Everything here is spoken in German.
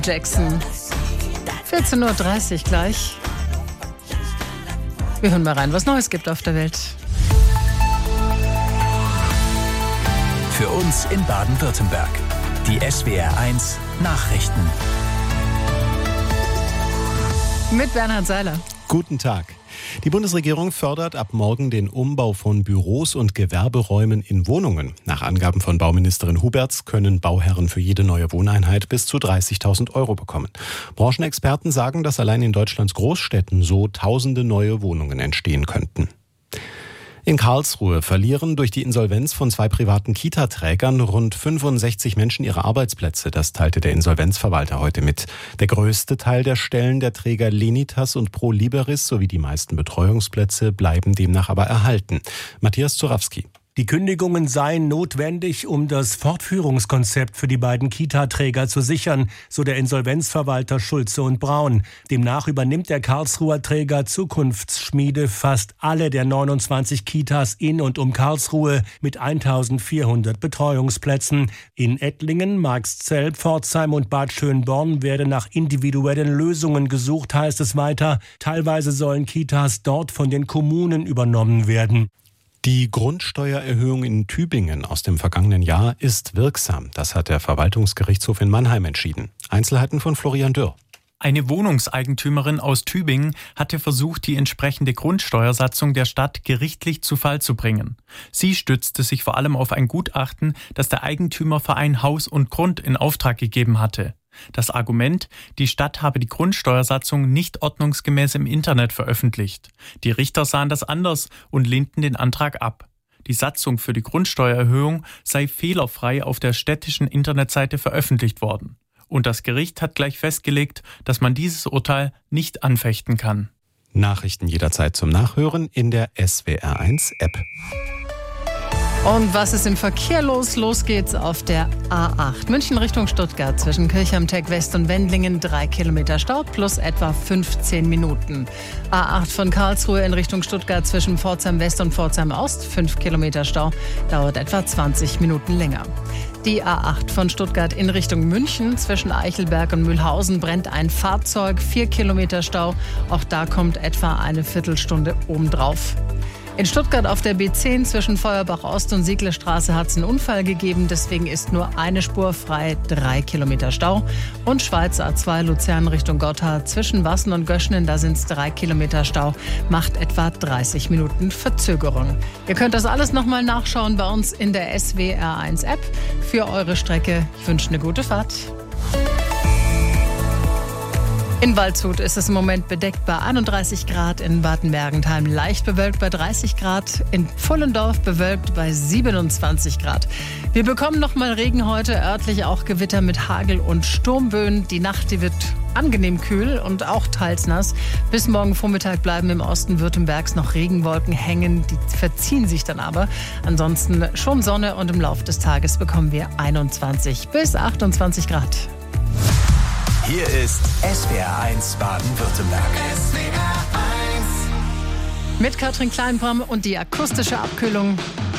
Jackson. 14.30 Uhr gleich. Wir hören mal rein, was Neues gibt auf der Welt. Für uns in Baden-Württemberg. Die SWR1 Nachrichten. Mit Bernhard Seiler. Guten Tag. Die Bundesregierung fördert ab morgen den Umbau von Büros und Gewerberäumen in Wohnungen. Nach Angaben von Bauministerin Huberts können Bauherren für jede neue Wohneinheit bis zu 30.000 € bekommen. Branchenexperten sagen, dass allein in Deutschlands Großstädten so tausende neue Wohnungen entstehen könnten. In Karlsruhe verlieren durch die Insolvenz von 2 privaten Kita-Trägern rund 65 Menschen ihre Arbeitsplätze. Das teilte der Insolvenzverwalter heute mit. Der größte Teil der Stellen der Träger Lenitas und Pro Liberis sowie die meisten Betreuungsplätze bleiben demnach aber erhalten. Matthias Zurawski. Die Kündigungen seien notwendig, um das Fortführungskonzept für die beiden Kita-Träger zu sichern, so der Insolvenzverwalter Schulze und Braun. Demnach übernimmt der Karlsruher Träger Zukunftsschmiede fast alle der 29 Kitas in und um Karlsruhe mit 1400 Betreuungsplätzen. In Ettlingen, Marxzell, Pforzheim und Bad Schönborn werde nach individuellen Lösungen gesucht, heißt es weiter. Teilweise sollen Kitas dort von den Kommunen übernommen werden. Die Grundsteuererhöhung in Tübingen aus dem vergangenen Jahr ist wirksam. Das hat der Verwaltungsgerichtshof in Mannheim entschieden. Einzelheiten von Florian Dürr. Eine Wohnungseigentümerin aus Tübingen hatte versucht, die entsprechende Grundsteuersatzung der Stadt gerichtlich zu Fall zu bringen. Sie stützte sich vor allem auf ein Gutachten, das der Eigentümerverein Haus und Grund in Auftrag gegeben hatte. Das Argument, die Stadt habe die Grundsteuersatzung nicht ordnungsgemäß im Internet veröffentlicht. Die Richter sahen das anders und lehnten den Antrag ab. Die Satzung für die Grundsteuererhöhung sei fehlerfrei auf der städtischen Internetseite veröffentlicht worden. Und das Gericht hat gleich festgelegt, dass man dieses Urteil nicht anfechten kann. Nachrichten jederzeit zum Nachhören in der SWR1-App. Und was ist im Verkehr los? Los geht's auf der A8. München Richtung Stuttgart zwischen Kirchheim Tech West und Wendlingen 3 Kilometer Stau plus etwa 15 Minuten. A8 von Karlsruhe in Richtung Stuttgart zwischen Pforzheim West und Pforzheim Ost 5 Kilometer Stau, dauert etwa 20 Minuten länger. Die A8 von Stuttgart in Richtung München zwischen Eichelberg und Mühlhausen brennt ein Fahrzeug, 4 Kilometer Stau. Auch da kommt etwa eine Viertelstunde obendrauf. In Stuttgart auf der B10 zwischen Feuerbach Ost und Sieglerstraße hat es einen Unfall gegeben. Deswegen ist nur eine Spur frei, 3 Kilometer Stau. Und Schweiz A2 Luzern Richtung Gotthard zwischen Wassen und Göschnen, da sind es 3 Kilometer Stau, macht etwa 30 Minuten Verzögerung. Ihr könnt das alles nochmal nachschauen bei uns in der SWR1 App für eure Strecke. Ich wünsche eine gute Fahrt. In Waldshut ist es im Moment bedeckt bei 31 Grad, in Bad Mergentheim leicht bewölkt bei 30 Grad, in Pfullendorf bewölkt bei 27 Grad. Wir bekommen noch mal Regen heute, örtlich auch Gewitter mit Hagel und Sturmböen. Die Nacht, die wird angenehm kühl und auch teils nass. Bis morgen Vormittag bleiben im Osten Württembergs noch Regenwolken hängen, die verziehen sich dann aber. Ansonsten schon Sonne und im Laufe des Tages bekommen wir 21 bis 28 Grad. Hier ist SWR1 Baden-Württemberg. Mit Katrin Kleinbram und die akustische Abkühlung